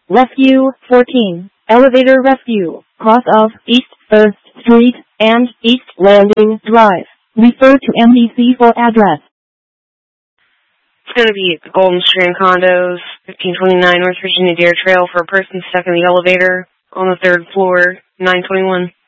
Rescue 14. Elevator rescue. Cross of East 1st Street and East Landing Drive. Refer to MDC for address. It's going to be at the Golden Strand Condos, 1529 North Virginia Dare Trail, for a person stuck in the elevator on the 3rd floor, 921.